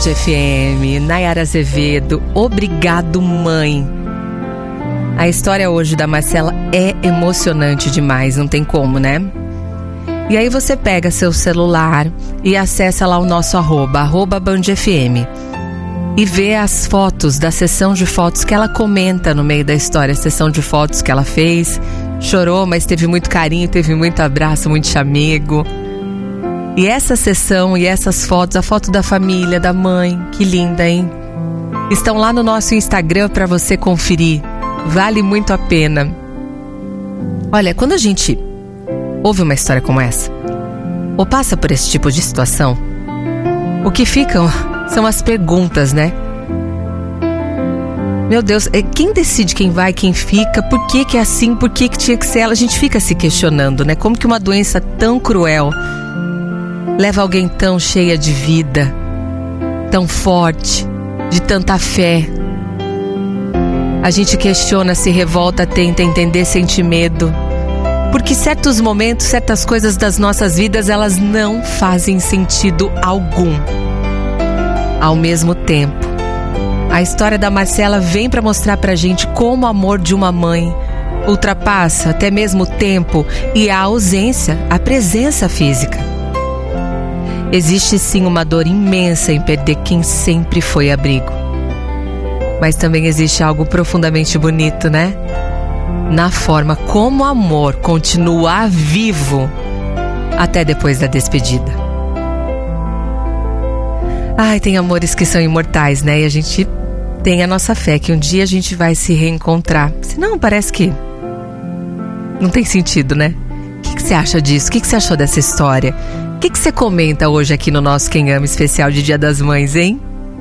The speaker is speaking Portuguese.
FM, Nayara Azevedo, Obrigado Mãe. A história hoje da Marcela é emocionante demais, não tem como, né? E aí você pega seu celular e acessa lá o nosso arroba BandFM e vê as fotos da sessão de fotos que ela comenta no meio da história, a sessão de fotos que ela fez. Chorou, mas teve muito carinho, teve muito abraço, muito chamego. E essa sessão e essas fotos, a foto da família, da mãe, que linda, hein? Estão lá no nosso Instagram para você conferir. Vale muito a pena. Olha, quando a gente ouve uma história como essa, ou passa por esse tipo de situação, o que ficam são as perguntas, né? Meu Deus, quem decide quem vai, quem fica? Por que é assim? Por que tinha que ser ela? A gente fica se questionando, né? Como que uma doença tão cruel leva alguém tão cheia de vida, tão forte, de tanta fé? A gente questiona, se revolta, tenta entender, sente medo. Porque certos momentos, certas coisas das nossas vidas, elas não fazem sentido algum. Ao mesmo tempo, a história da Marcela vem para mostrar pra gente como o amor de uma mãe ultrapassa até mesmo o tempo e a ausência, a presença física. Existe sim uma dor imensa em perder quem sempre foi abrigo. Mas também existe algo profundamente bonito, né? Na forma como o amor continua vivo até depois da despedida. Ai, tem amores que são imortais, né? E a gente tem a nossa fé que um dia a gente vai se reencontrar. Senão parece que não tem sentido, né? O que você acha disso? O que você achou dessa história? O que você comenta hoje aqui no nosso Quem Ama especial de Dia das Mães, hein?